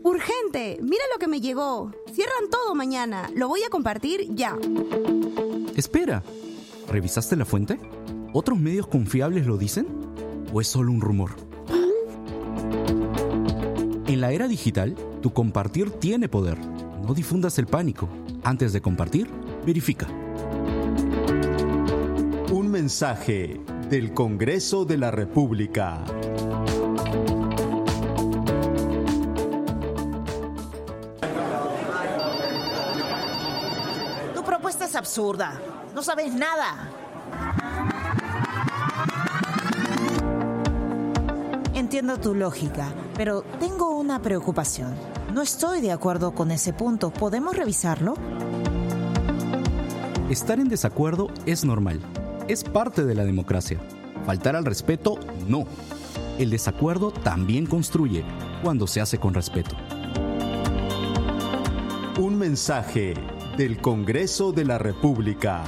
¡Urgente! ¡Mira lo que me llegó! Cierran todo mañana. Lo voy a compartir ya. Espera. ¿Revisaste la fuente? ¿Otros medios confiables lo dicen? ¿O es solo un rumor? En la era digital, tu compartir tiene poder. No difundas el pánico. Antes de compartir, verifica. Un mensaje del Congreso de la República. Tu propuesta es absurda. No sabes nada. Entiendo tu lógica, pero tengo una preocupación. No estoy de acuerdo con ese punto. ¿Podemos revisarlo? Estar en desacuerdo es normal. Es parte de la democracia. Faltar al respeto, no. El desacuerdo también construye cuando se hace con respeto. Un mensaje del Congreso de la República.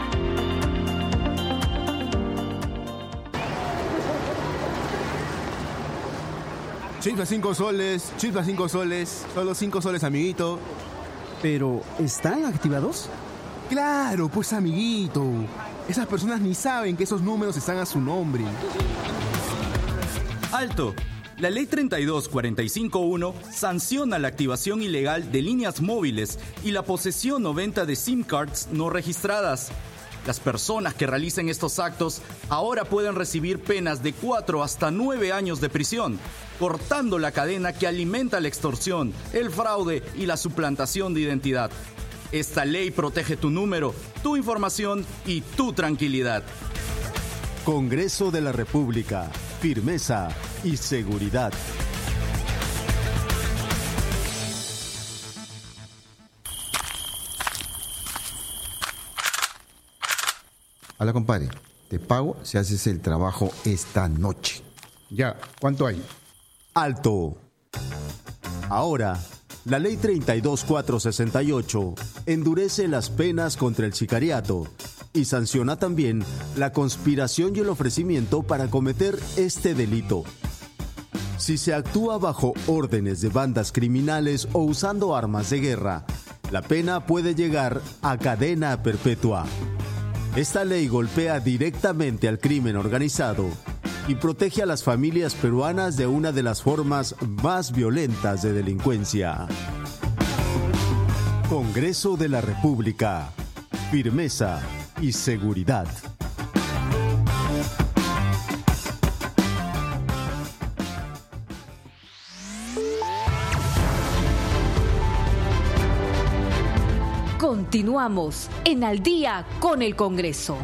Chispa 5 soles, chispa 5 soles, solo 5 soles, amiguito. ¿Pero están activados? Claro, pues, amiguito. Esas personas ni saben que esos números están a su nombre. ¡Alto! La Ley 32-45-1 sanciona la activación ilegal de líneas móviles y la posesión o venta de SIM cards no registradas. Las personas que realicen estos actos ahora pueden recibir penas de 4 hasta 9 años de prisión, cortando la cadena que alimenta la extorsión, el fraude y la suplantación de identidad. Esta ley protege tu número, tu información y tu tranquilidad. Congreso de la República. Firmeza y seguridad. Hola, compadre. Te pago si haces el trabajo esta noche. Ya, ¿cuánto hay? Alto. Ahora, la Ley 32468 endurece las penas contra el sicariato y sanciona también la conspiración y el ofrecimiento para cometer este delito. Si se actúa bajo órdenes de bandas criminales o usando armas de guerra, la pena puede llegar a cadena perpetua. Esta ley golpea directamente al crimen organizado y protege a las familias peruanas de una de las formas más violentas de delincuencia. Congreso de la República. Firmeza y seguridad. Continuamos en Al Día con el Congreso.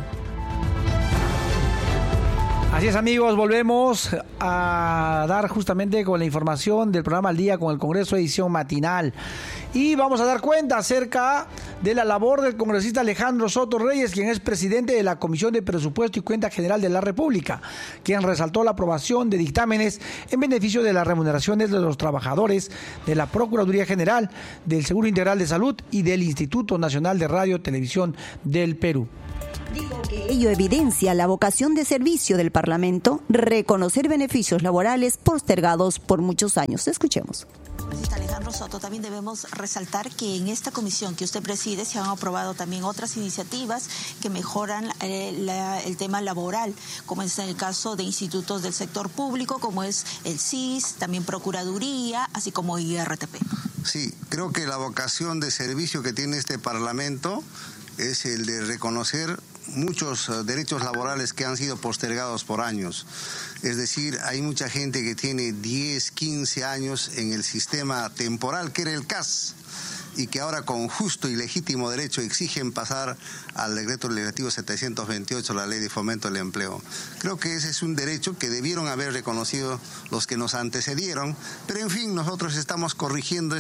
Así es, amigos, volvemos a dar justamente con la información del programa Al Día con el Congreso, edición matinal. Y vamos a dar cuenta acerca de la labor del congresista Alejandro Soto Reyes, quien es presidente de la Comisión de Presupuesto y Cuenta General de la República, quien resaltó la aprobación de dictámenes en beneficio de las remuneraciones de los trabajadores de la Procuraduría General, del Seguro Integral de Salud y del Instituto Nacional de Radio y Televisión del Perú. Dijo que ello evidencia la vocación de servicio del Parlamento, reconocer beneficios laborales postergados por muchos años. Escuchemos. Alejandro Soto, también debemos resaltar que en esta comisión que usted preside se han aprobado también otras iniciativas que mejoran el tema laboral, como es en el caso de institutos del sector público, como es el CIS, también Procuraduría, así como IRTP. Sí, creo que la vocación de servicio que tiene este Parlamento es el de reconocer muchos derechos laborales que han sido postergados por años. Es decir, hay mucha gente que tiene 10, 15 años en el sistema temporal, que era el CAS, y que ahora con justo y legítimo derecho exigen pasar al decreto legislativo 728, la Ley de Fomento del Empleo. Creo que ese es un derecho que debieron haber reconocido los que nos antecedieron, pero en fin, nosotros estamos corrigiendo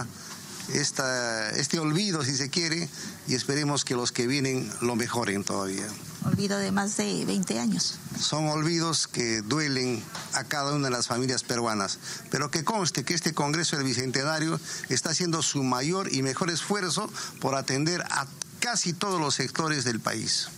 este olvido, si se quiere, y esperemos que los que vienen lo mejoren todavía. Olvido de más de 20 años. Son olvidos que duelen a cada una de las familias peruanas, pero que conste que este Congreso del Bicentenario está haciendo su mayor y mejor esfuerzo por atender a casi todos los sectores del país.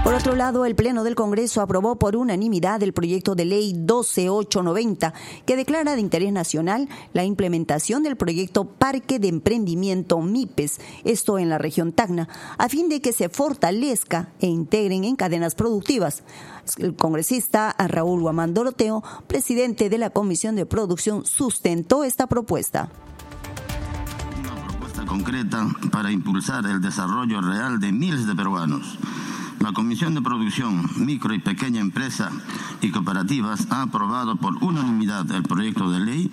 Por otro lado, el Pleno del Congreso aprobó por unanimidad el proyecto de ley 12890 que declara de interés nacional la implementación del proyecto Parque de Emprendimiento MIPES, esto en la región Tacna, a fin de que se fortalezca e integren en cadenas productivas. El congresista Raúl Guamán Doroteo, presidente de la Comisión de Producción, sustentó esta propuesta. Una propuesta concreta para impulsar el desarrollo real de miles de peruanos. La Comisión de Producción, Micro y Pequeña Empresa y Cooperativas ha aprobado por unanimidad el proyecto de ley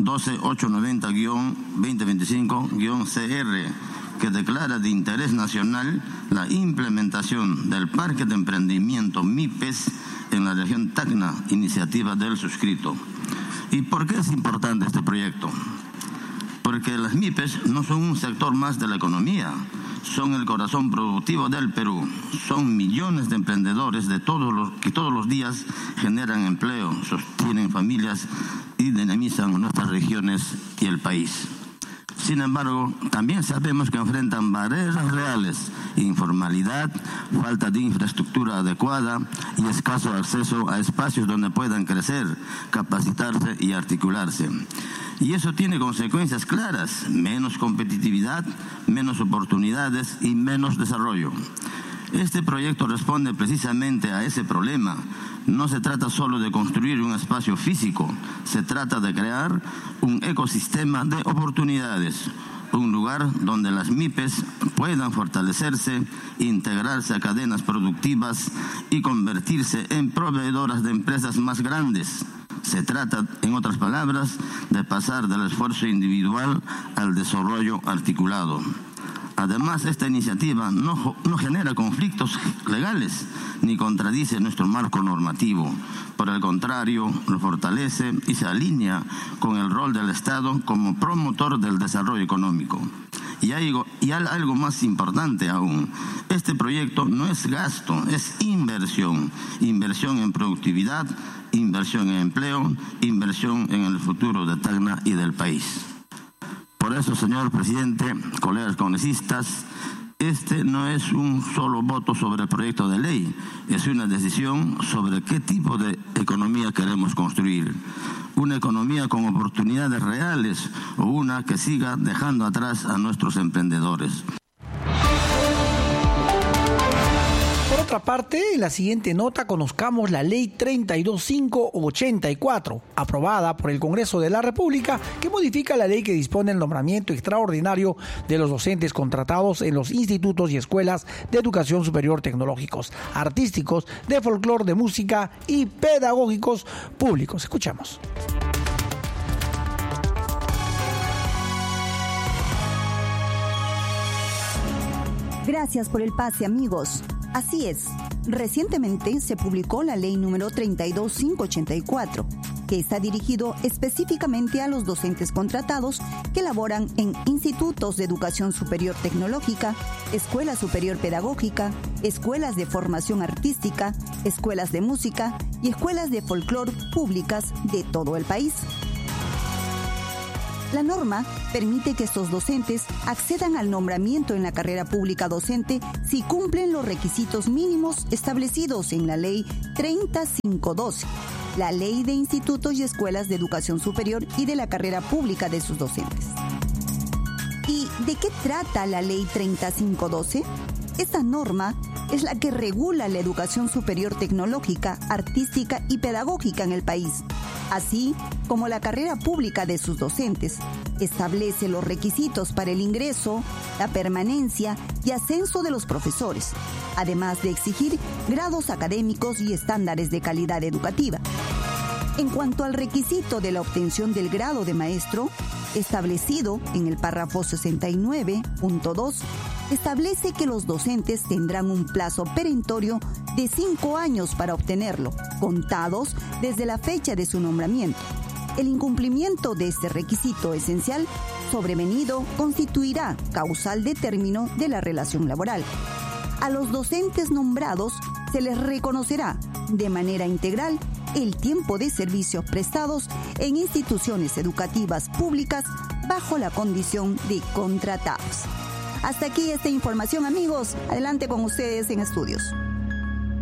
12890-2025-CR, que declara de interés nacional la implementación del Parque de Emprendimiento MIPES en la región Tacna, iniciativa del suscrito. ¿Y por qué es importante este proyecto? Porque las MIPES no son un sector más de la economía, son el corazón productivo del Perú. Son millones de emprendedores que todos los días generan empleo, sostienen familias y dinamizan nuestras regiones y el país. Sin embargo, también sabemos que enfrentan barreras reales, informalidad, falta de infraestructura adecuada y escaso acceso a espacios donde puedan crecer, capacitarse y articularse. Y eso tiene consecuencias claras: menos competitividad, menos oportunidades y menos desarrollo. Este proyecto responde precisamente a ese problema. No se trata solo de construir un espacio físico, se trata de crear un ecosistema de oportunidades, un lugar donde las MIPES puedan fortalecerse, integrarse a cadenas productivas y convertirse en proveedoras de empresas más grandes. Se trata, en otras palabras, de pasar del esfuerzo individual al desarrollo articulado. Además, esta iniciativa no genera conflictos legales ni contradice nuestro marco normativo. Por el contrario, lo fortalece y se alinea con el rol del Estado como promotor del desarrollo económico. Y algo más importante aún: este proyecto no es gasto, es inversión. Inversión en productividad, inversión en empleo, inversión en el futuro de Tacna y del país. Por eso, señor presidente, colegas congresistas, este no es un solo voto sobre el proyecto de ley, es una decisión sobre qué tipo de economía queremos construir. Una economía con oportunidades reales o una que siga dejando atrás a nuestros emprendedores. Por otra parte, en la siguiente nota conozcamos la Ley 32584, aprobada por el Congreso de la República, que modifica la ley que dispone el nombramiento extraordinario de los docentes contratados en los institutos y escuelas de educación superior tecnológicos, artísticos, de folclore, de música y pedagógicos públicos. Escuchamos. Gracias por el pase, amigos. Así es, recientemente se publicó la ley número 32584, que está dirigido específicamente a los docentes contratados que laboran en institutos de educación superior tecnológica, escuela superior pedagógica, escuelas de formación artística, escuelas de música y escuelas de folclore públicas de todo el país. La norma permite que estos docentes accedan al nombramiento en la carrera pública docente si cumplen los requisitos mínimos establecidos en la Ley 30512, la Ley de Institutos y Escuelas de Educación Superior y de la carrera pública de sus docentes. ¿Y de qué trata la Ley 30512? Esta norma es la que regula la educación superior tecnológica, artística y pedagógica en el país, así como la carrera pública de sus docentes. Establece los requisitos para el ingreso, la permanencia y ascenso de los profesores, además de exigir grados académicos y estándares de calidad educativa. En cuanto al requisito de la obtención del grado de maestro, establecido en el párrafo 69.2, establece que los docentes tendrán un plazo perentorio de 5 años para obtenerlo, contados desde la fecha de su nombramiento. El incumplimiento de este requisito esencial sobrevenido constituirá causal de término de la relación laboral. A los docentes nombrados se les reconocerá de manera integral el tiempo de servicios prestados en instituciones educativas públicas bajo la condición de contratados. Hasta aquí esta información, amigos. Adelante con ustedes en estudios.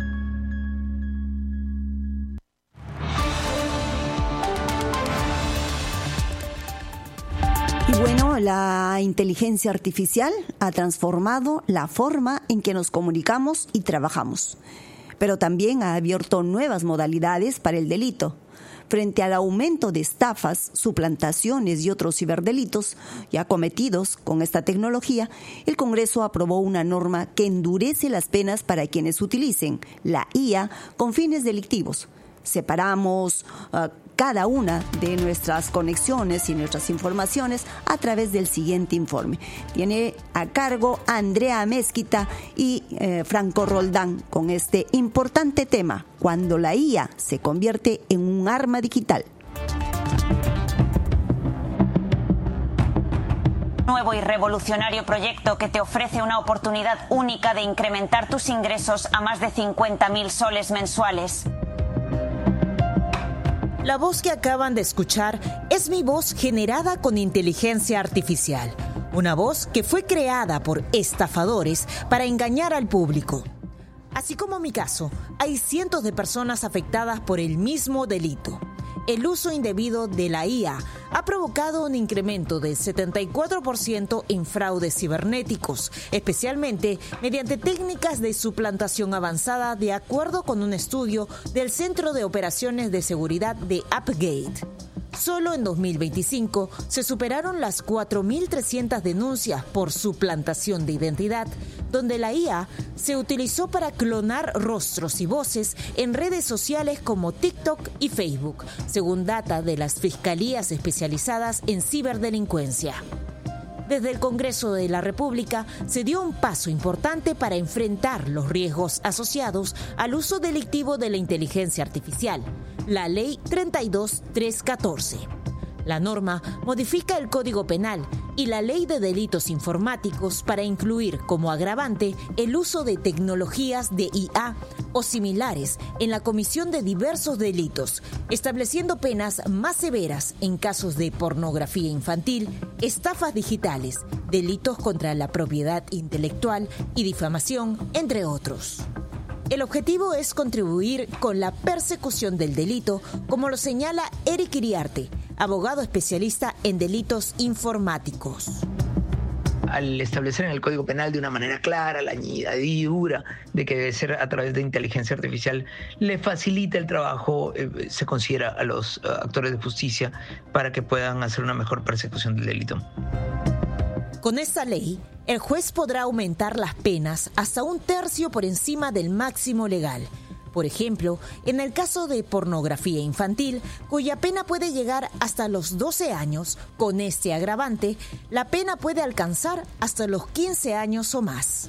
Y bueno, la inteligencia artificial ha transformado la forma en que nos comunicamos y trabajamos, pero también ha abierto nuevas modalidades para el delito. Frente al aumento de estafas, suplantaciones y otros ciberdelitos ya cometidos con esta tecnología, el Congreso aprobó una norma que endurece las penas para quienes utilicen la IA con fines delictivos. Separamos cada una de nuestras conexiones y nuestras informaciones a través del siguiente informe. Tiene a cargo Andrea Mezquita y Franco Roldán con este importante tema, cuando la IA se convierte en un arma digital. Nuevo y revolucionario proyecto que te ofrece una oportunidad única de incrementar tus ingresos a más de 50.000 soles mensuales. La voz que acaban de escuchar es mi voz generada con inteligencia artificial. Una voz que fue creada por estafadores para engañar al público. Así como mi caso, hay cientos de personas afectadas por el mismo delito. El uso indebido de la IA ha provocado un incremento del 74% en fraudes cibernéticos, especialmente mediante técnicas de suplantación avanzada, de acuerdo con un estudio del Centro de Operaciones de Seguridad de Appgate. Solo en 2025 se superaron las 4.300 denuncias por suplantación de identidad, donde la IA se utilizó para clonar rostros y voces en redes sociales como TikTok y Facebook, según data de las fiscalías especializadas en ciberdelincuencia. Desde el Congreso de la República se dio un paso importante para enfrentar los riesgos asociados al uso delictivo de la inteligencia artificial, la Ley 32.314. La norma modifica el Código Penal y la Ley de Delitos Informáticos para incluir como agravante el uso de tecnologías de IA o similares en la comisión de diversos delitos, estableciendo penas más severas en casos de pornografía infantil, estafas digitales, delitos contra la propiedad intelectual y difamación, entre otros. El objetivo es contribuir con la persecución del delito, como lo señala Eric Iriarte, abogado especialista en delitos informáticos. Al establecer en el Código Penal de una manera clara la añadidura de que debe ser a través de inteligencia artificial, le facilita el trabajo, se considera, a los actores de justicia para que puedan hacer una mejor persecución del delito. Con esta ley, el juez podrá aumentar las penas hasta 1/3 por encima del máximo legal. Por ejemplo, en el caso de pornografía infantil, cuya pena puede llegar hasta los 12 años, con este agravante, la pena puede alcanzar hasta los 15 años o más.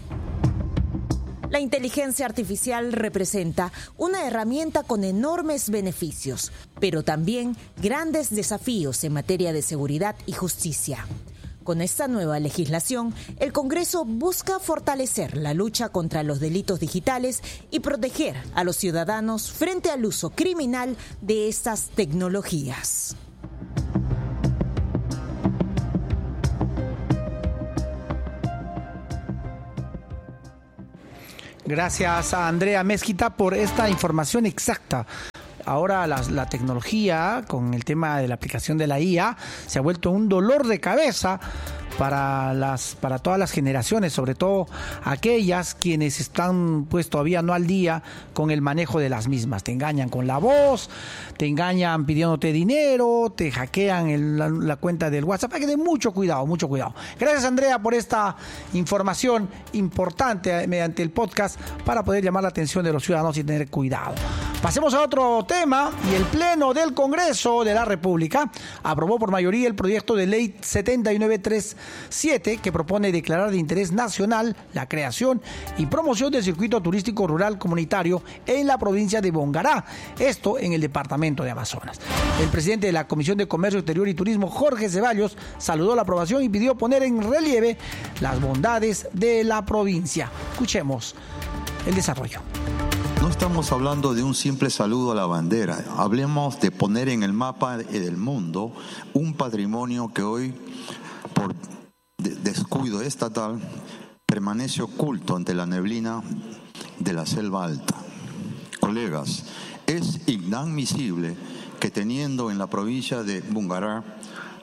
La inteligencia artificial representa una herramienta con enormes beneficios, pero también grandes desafíos en materia de seguridad y justicia. Con esta nueva legislación, el Congreso busca fortalecer la lucha contra los delitos digitales y proteger a los ciudadanos frente al uso criminal de estas tecnologías. Gracias a Andrea Mezquita por esta información exacta. Ahora la tecnología, con el tema de la aplicación de la IA, se ha vuelto un dolor de cabeza para todas las generaciones, sobre todo aquellas quienes están pues todavía no al día con el manejo de las mismas. Te engañan con la voz, te engañan pidiéndote dinero, te hackean la cuenta del WhatsApp. Hay que tener mucho cuidado, mucho cuidado. Gracias, Andrea, por esta información importante mediante el podcast para poder llamar la atención de los ciudadanos y tener cuidado. Pasemos a otro tema, y el Pleno del Congreso de la República aprobó por mayoría el proyecto de ley 7937 que propone declarar de interés nacional la creación y promoción del circuito turístico rural comunitario en la provincia de Bongará, esto en el departamento de Amazonas. El presidente de la Comisión de Comercio Exterior y Turismo, Jorge Ceballos, saludó la aprobación y pidió poner en relieve las bondades de la provincia. Escuchemos el desarrollo. No estamos hablando de un simple saludo a la bandera. Hablemos de poner en el mapa del mundo un patrimonio que hoy, por descuido estatal, permanece oculto ante la neblina de la selva alta. Colegas, es inadmisible que teniendo en la provincia de Bongará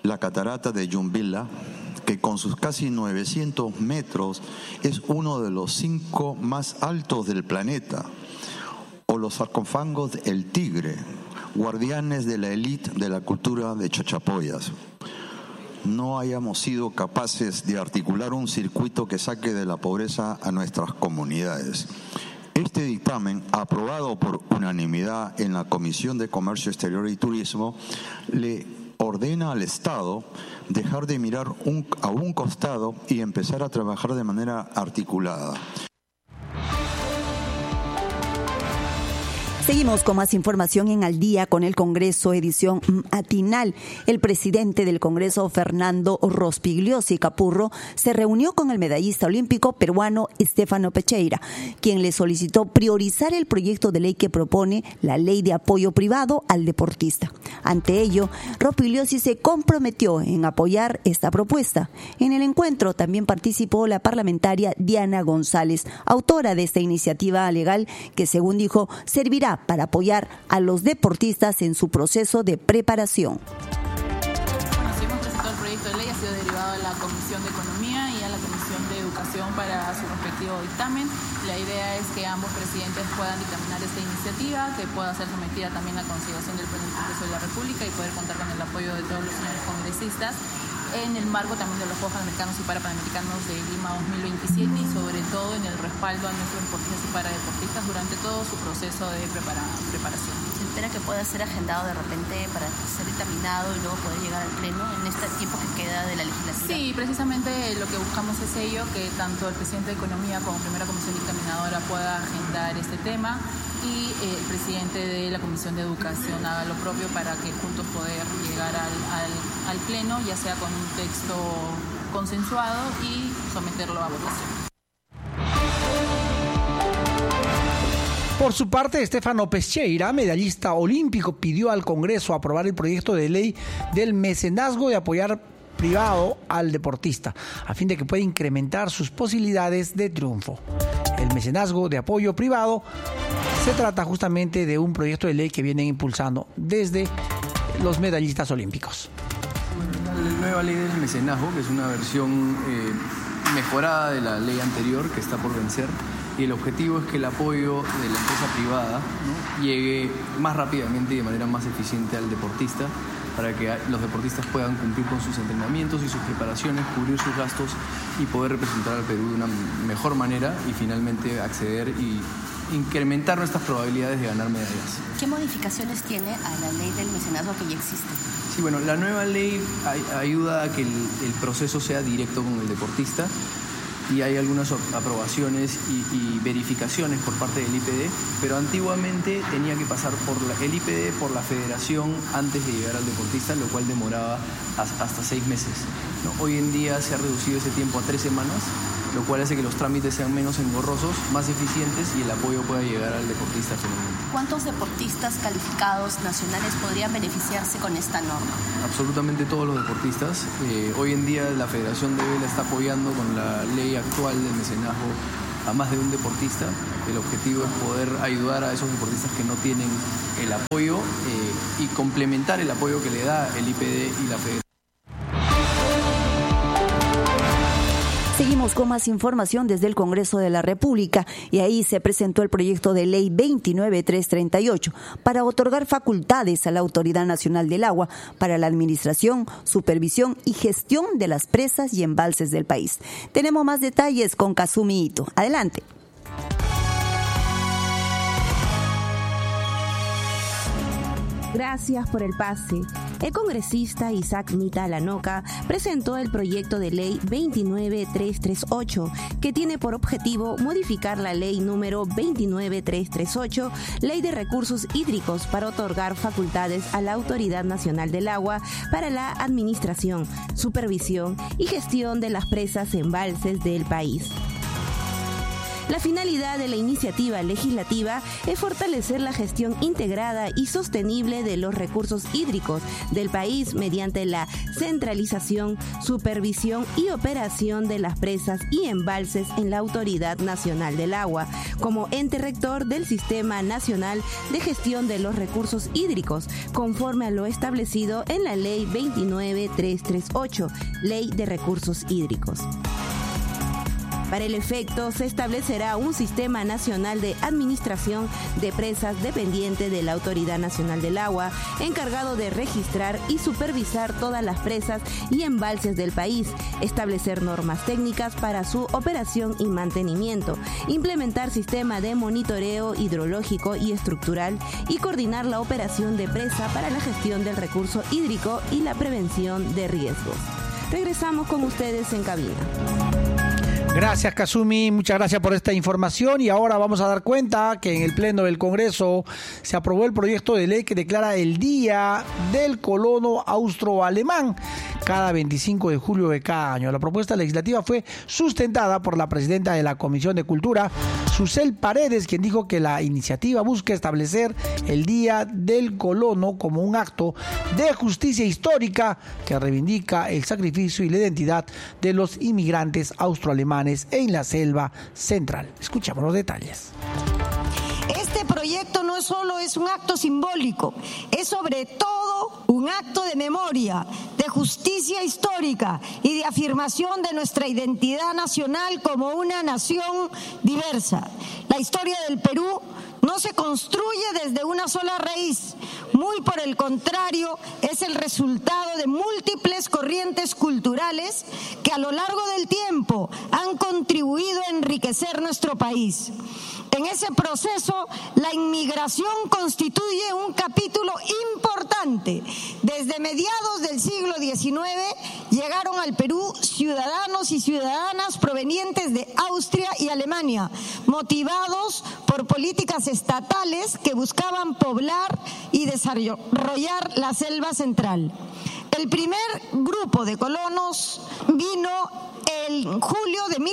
la catarata de Yumbilla, que con sus casi 900 metros es uno de los 5 más altos del planeta, o los sarcófagos El Tigre, guardianes de la élite de la cultura de Chachapoyas, no hayamos sido capaces de articular un circuito que saque de la pobreza a nuestras comunidades. Este dictamen, aprobado por unanimidad en la Comisión de Comercio Exterior y Turismo, le ordena al Estado dejar de mirar a un costado y empezar a trabajar de manera articulada. Seguimos con más información en Al Día con el Congreso, edición matinal. El presidente del Congreso, Fernando Rospigliosi Capurro, se reunió con el medallista olímpico peruano Stefano Pecheira, quien le solicitó priorizar el proyecto de ley que propone la Ley de Apoyo Privado al Deportista. Ante ello, Rospigliosi se comprometió en apoyar esta propuesta. En el encuentro también participó la parlamentaria Diana González, autora de esta iniciativa legal que, según dijo, servirá para apoyar a los deportistas en su proceso de preparación. Así hemos presentado el proyecto de ley, ha sido derivado a la Comisión de Economía y a la Comisión de Educación para su respectivo dictamen. La idea es que ambos presidentes puedan dictaminar esta iniciativa, que pueda ser sometida también a consideración del Pleno del Congreso de la República y poder contar con el apoyo de todos los señores congresistas en el marco también de los Juegos Panamericanos y Parapanamericanos de Lima 2027 y sobre todo en el respaldo a nuestros deportistas y paradeportistas durante todo su proceso de preparación. ¿Se espera que pueda ser agendado de repente para ser dictaminado y luego poder llegar al Pleno en este tiempo que queda de la legislatura? Sí, precisamente lo que buscamos es ello, que tanto el presidente de Economía como primera comisión dictaminadora pueda agendar este tema y el presidente de la Comisión de Educación haga lo propio para que juntos poder llegar al Pleno, ya sea con un texto consensuado y someterlo a votación. Por su parte, Stefano Pecheira, medallista olímpico, pidió al Congreso aprobar el proyecto de ley del mecenazgo de apoyar privado al deportista, a fin de que pueda incrementar sus posibilidades de triunfo. El mecenazgo de apoyo privado se trata justamente de un proyecto de ley que vienen impulsando desde los medallistas olímpicos. La nueva ley del mecenazgo, que es una versión mejorada de la ley anterior que está por vencer, y el objetivo es que el apoyo de la empresa privada, ¿no?, llegue más rápidamente y de manera más eficiente al deportista, para que los deportistas puedan cumplir con sus entrenamientos y sus preparaciones, cubrir sus gastos y poder representar al Perú de una mejor manera y finalmente acceder y incrementar nuestras probabilidades de ganar medallas. ¿Qué modificaciones tiene a la ley del mecenazgo que ya existe? Sí, bueno, la nueva ley ayuda a que el proceso sea directo con el deportista y hay algunas aprobaciones y verificaciones por parte del IPD, pero antiguamente tenía que pasar por el IPD, por la federación antes de llegar al deportista, lo cual demoraba hasta 6 meses, ¿no? Hoy en día se ha reducido ese tiempo a 3 semanas, lo cual hace que los trámites sean menos engorrosos, más eficientes y el apoyo pueda llegar al deportista finalmente. ¿Cuántos deportistas calificados nacionales podrían beneficiarse con esta norma? Absolutamente todos los deportistas. Hoy en día la Federación de Vela está apoyando con la ley actual del mecenazgo a más de un deportista. El objetivo es poder ayudar a esos deportistas que no tienen el apoyo y complementar el apoyo que le da el IPD y la Federación. Seguimos con más información desde el Congreso de la República y ahí se presentó el proyecto de ley 29338 para otorgar facultades a la Autoridad Nacional del Agua para la administración, supervisión y gestión de las presas y embalses del país. Tenemos más detalles con Kazumi Ito. Adelante. Gracias por el pase. El congresista Isaac Mita Lanoca presentó el proyecto de ley 29338, que tiene por objetivo modificar la ley número 29338, Ley de Recursos Hídricos, para otorgar facultades a la Autoridad Nacional del Agua para la administración, supervisión y gestión de las presas y embalses del país. La finalidad de la iniciativa legislativa es fortalecer la gestión integrada y sostenible de los recursos hídricos del país mediante la centralización, supervisión y operación de las presas y embalses en la Autoridad Nacional del Agua, como ente rector del Sistema Nacional de Gestión de los Recursos Hídricos, conforme a lo establecido en la Ley 29338, Ley de Recursos Hídricos. Para el efecto, se establecerá un sistema nacional de administración de presas dependiente de la Autoridad Nacional del Agua, encargado de registrar y supervisar todas las presas y embalses del país, establecer normas técnicas para su operación y mantenimiento, implementar sistema de monitoreo hidrológico y estructural y coordinar la operación de presa para la gestión del recurso hídrico y la prevención de riesgos. Regresamos con ustedes en cabina. Gracias, Kazumi, muchas gracias por esta información. Y ahora vamos a dar cuenta que en el Pleno del Congreso se aprobó el proyecto de ley que declara el Día del Colono Austroalemán cada 25 de julio de cada año. La propuesta legislativa fue sustentada por la presidenta de la Comisión de Cultura, Susel Paredes, quien dijo que la iniciativa busca establecer el Día del Colono como un acto de justicia histórica que reivindica el sacrificio y la identidad de los inmigrantes austroalemanes en la selva central. Escuchamos los detalles. Este proyecto no solo es un acto simbólico, es sobre todo un acto de memoria, de justicia histórica y de afirmación de nuestra identidad nacional como una nación diversa. La historia del Perú no se construye desde una sola raíz, muy por el contrario, es el resultado de múltiples corrientes culturales que a lo largo del tiempo han contribuido a enriquecer nuestro país. En ese proceso, la inmigración constituye un capítulo importante. Desde mediados del siglo XIX llegaron al Perú ciudadanos y ciudadanas provenientes de Austria y Alemania, motivados por políticas estatales que buscaban poblar y desarrollar la selva central. El primer grupo de colonos vino en julio de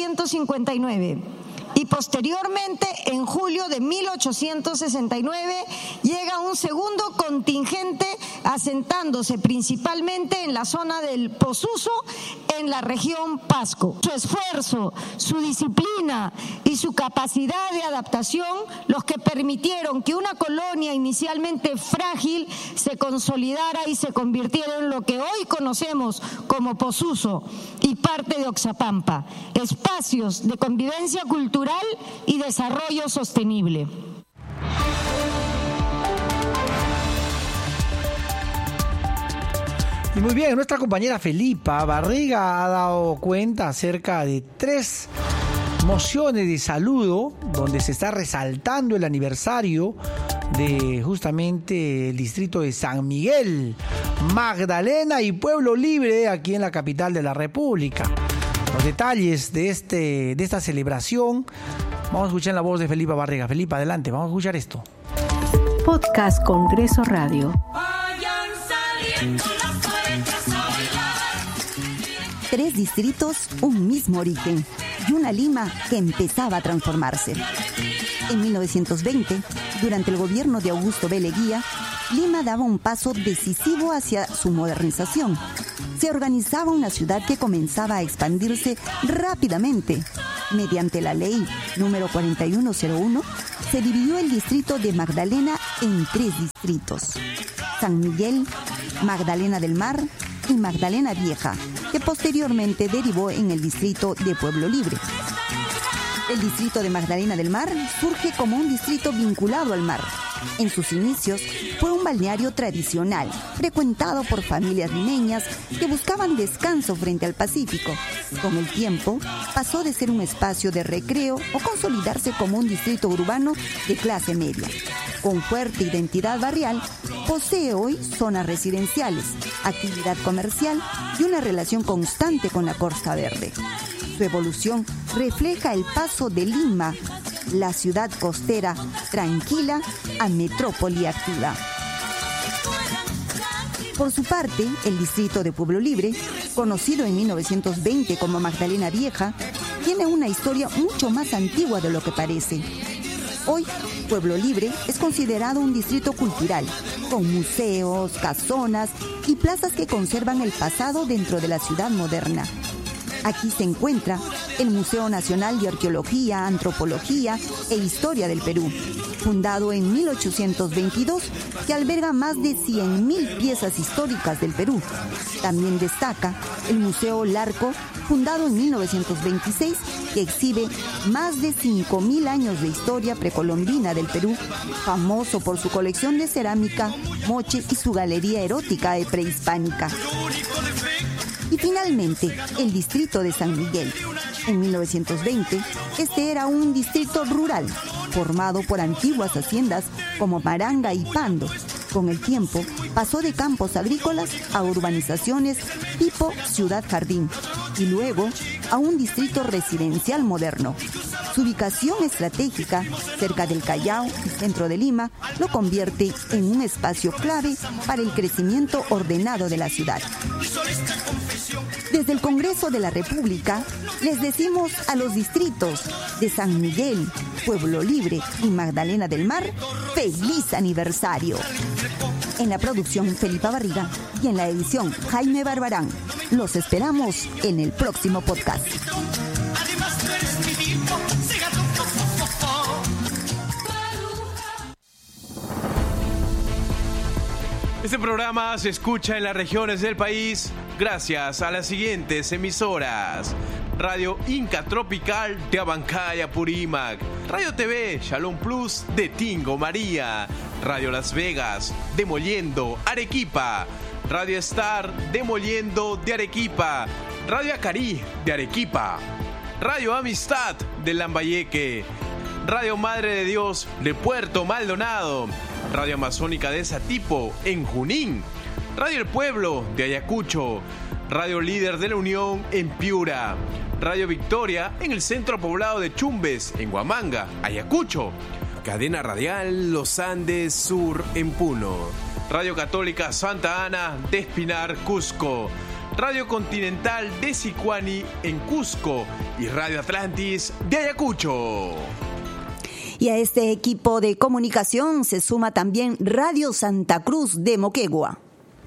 1859. Y posteriormente, en julio de 1869, llega un segundo contingente asentándose principalmente en la zona del Posuso, en la región Pasco. Su esfuerzo, su disciplina y su capacidad de adaptación, los que permitieron que una colonia inicialmente frágil se consolidara y se convirtiera en lo que hoy conocemos como Posuso y parte de Oxapampa, espacios de convivencia cultural y desarrollo sostenible. Y muy bien, nuestra compañera Felipa Barriga ha dado cuenta acerca de 3 mociones de saludo donde se está resaltando el aniversario de justamente el distrito de San Miguel, Magdalena y Pueblo Libre aquí en la capital de la República. Los detalles de esta celebración vamos a escuchar en la voz de Felipa Barriga. Felipa, adelante, vamos a escuchar esto. Podcast Congreso Radio. 3 distritos, un mismo origen y una Lima que empezaba a transformarse. En 1920, durante el gobierno de Augusto B. Leguía, Lima daba un paso decisivo hacia su modernización. Se organizaba una ciudad que comenzaba a expandirse rápidamente. Mediante la ley número 4101, se dividió el distrito de Magdalena en 3 distritos: San Miguel, Magdalena del Mar y Magdalena Vieja, que posteriormente derivó en el distrito de Pueblo Libre. El distrito de Magdalena del Mar surge como un distrito vinculado al mar. En sus inicios fue un balneario tradicional, frecuentado por familias limeñas que buscaban descanso frente al Pacífico. Con el tiempo, pasó de ser un espacio de recreo o consolidarse como un distrito urbano de clase media. Con fuerte identidad barrial, posee hoy zonas residenciales, actividad comercial y una relación constante con la Costa Verde. Su evolución refleja el paso de Lima, la ciudad costera tranquila, a metrópoli activa. Por su parte, el distrito de Pueblo Libre, conocido en 1920 como Magdalena Vieja, tiene una historia mucho más antigua de lo que parece. Hoy, Pueblo Libre es considerado un distrito cultural, con museos, casonas y plazas que conservan el pasado dentro de la ciudad moderna. Aquí se encuentra el Museo Nacional de Arqueología, Antropología e Historia del Perú, fundado en 1822, que alberga más de 100.000 piezas históricas del Perú. También destaca el Museo Larco, fundado en 1926, que exhibe más de 5.000 años de historia precolombina del Perú, famoso por su colección de cerámica, moche y su galería erótica prehispánica. Y finalmente, el distrito de San Miguel. En 1920, este era un distrito rural, formado por antiguas haciendas como Maranga y Pando. Con el tiempo, pasó de campos agrícolas a urbanizaciones tipo Ciudad Jardín y luego a un distrito residencial moderno. Su ubicación estratégica, cerca del Callao y centro de Lima, lo convierte en un espacio clave para el crecimiento ordenado de la ciudad. Desde el Congreso de la República, les decimos a los distritos de San Miguel, Pueblo Libre y Magdalena del Mar, ¡feliz aniversario! En la producción, Felipa Barriga, y en la edición, Jaime Barbarán. Los esperamos en el próximo podcast. Este programa se escucha en las regiones del país gracias a las siguientes emisoras: Radio Inca Tropical de Abancaya, Purímac, Radio TV Shalom Plus de Tingo, María, Radio Las Vegas de Mollendo, Arequipa, Radio Star de Mollendo de Arequipa, Radio Acarí de Arequipa, Radio Amistad de Lambayeque, Radio Madre de Dios de Puerto Maldonado, Radio Amazónica de Satipo en Junín, Radio El Pueblo de Ayacucho, Radio Líder de la Unión en Piura, Radio Victoria en el centro poblado de Chumbes en Huamanga, Ayacucho, Cadena Radial Los Andes Sur en Puno, Radio Católica Santa Ana de Espinar, Cusco, Radio Continental de Sicuani en Cusco y Radio Atlantis de Ayacucho. Y a este equipo de comunicación se suma también Radio Santa Cruz de Moquegua.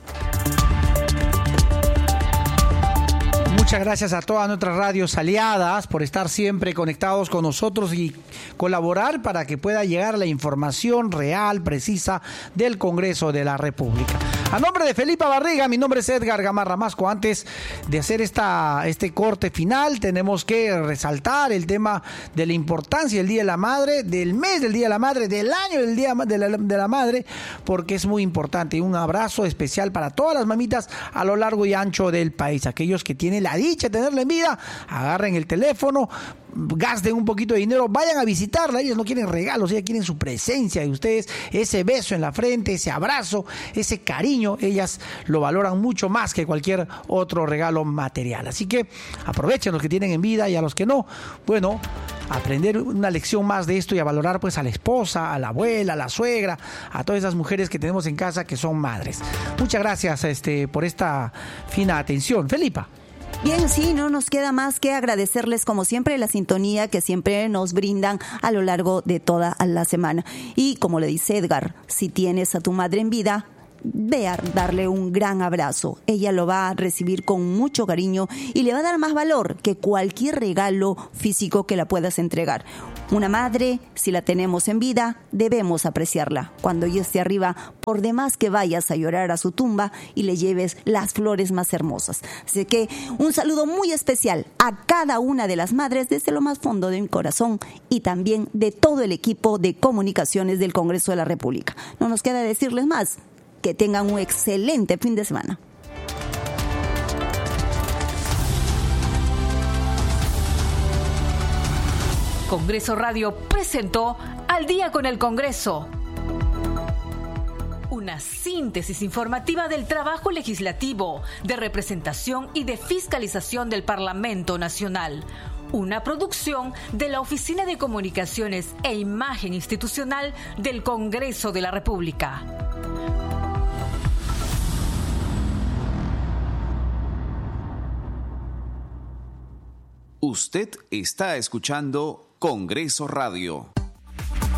Muchas gracias a todas nuestras radios aliadas por estar siempre conectados con nosotros y colaborar para que pueda llegar la información real, precisa del Congreso de la República. A nombre de Felipa Barriga, mi nombre es Edgar Gamarra Masco. Antes de hacer este corte final, tenemos que resaltar el tema de la importancia del Día de la Madre, del mes del Día de la Madre, del año del Día de la Madre, porque es muy importante. Un abrazo especial para todas las mamitas a lo largo y ancho del país. Aquellos que tienen la dicha de tenerla en vida, agarren el teléfono, gasten un poquito de dinero, vayan a visitarla. Ellos no quieren regalos, ellas quieren su presencia de ustedes, ese beso en la frente, ese abrazo, ese cariño. Ellas lo valoran mucho más que cualquier otro regalo material. Así que aprovechen los que tienen en vida y a los que no, bueno, aprender una lección más de esto y a valorar pues a la esposa, a la abuela, a la suegra, a todas esas mujeres que tenemos en casa que son madres. Muchas gracias por esta fina atención. Felipa. Bien, sí, no nos queda más que agradecerles como siempre la sintonía que siempre nos brindan a lo largo de toda la semana. Y como le dice Edgar, si tienes a tu madre en vida, ve a darle un gran abrazo. Ella lo va a recibir con mucho cariño y le va a dar más valor que cualquier regalo físico que la puedas entregar. Una madre, si la tenemos en vida, debemos apreciarla. Cuando ella esté arriba, por demás que vayas a llorar a su tumba y le lleves las flores más hermosas. Así que un saludo muy especial a cada una de las madres desde lo más fondo de mi corazón y también de todo el equipo de comunicaciones del Congreso de la República. No nos queda decirles más. Que tengan un excelente fin de semana. Congreso Radio presentó Al Día con el Congreso. Una síntesis informativa del trabajo legislativo, de representación y de fiscalización del Parlamento Nacional. Una producción de la Oficina de Comunicaciones e Imagen Institucional del Congreso de la República. Usted está escuchando Congreso Radio.